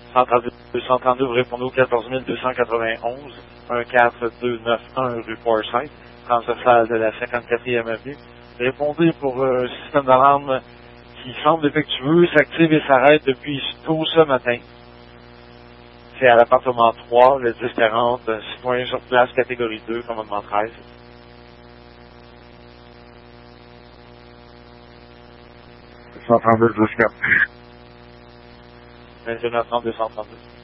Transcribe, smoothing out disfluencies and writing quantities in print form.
132, vous répondez au 14 291, 14291 rue Forsyth, transversale de la 54e avenue. Répondez pour un système d'alarme qui semble défectueux, s'active et s'arrête depuis tôt ce matin. C'est à l'appartement 3, le 1040, citoyen sur place, catégorie 2, commandement 13. 132 jusqu'à 29 232.